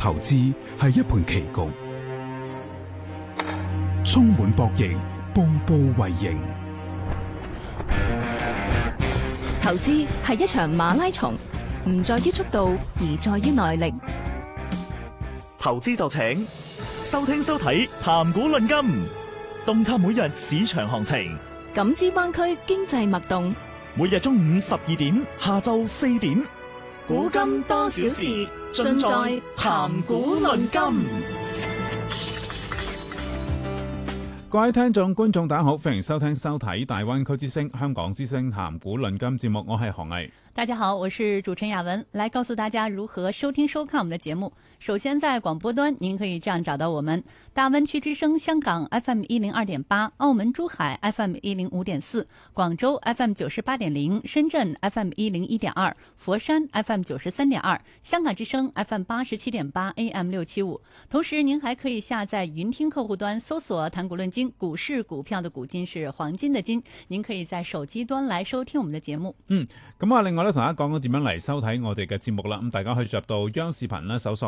投資係一盤棋局，充滿博弈，步步為營。 投資係一場馬拉松，唔在於速度，而在於耐力。 投資就請收聽收睇談股論金，洞察每日市場行情， 感知灣區經濟脈動。 每日中午12點，下晝4點， 古今多少事，盡在談股論金。 各位聽眾觀眾大家好，歡迎收聽收睇大灣區之聲香港之聲談股論金節目，我係何毅。 大家好，我是主持人雅文，來告訴大家如何收聽收看我們的節目。首先在廣播端您可以這樣找到我們：大灣區之聲香港 FM102.8， 澳門珠海 FM105.4， 廣州 FM98.0， 深圳 FM101.2， 佛山 FM93.2， 香港之聲 FM87.8 AM675。 同時您還可以下載雲聽客戶端搜索談股論金，股市股票的股金是黃金的金，您可以在手機端來收聽我們的節目。 咁另外咧，同大家講講點樣嚟收睇我哋嘅節目啦。咁大家可以入到央視頻啦，搜索